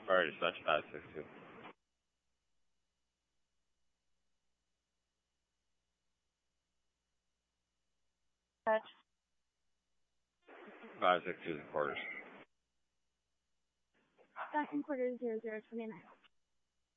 Fire dispatch 562. 562 is quarters. Back in quarters 0029.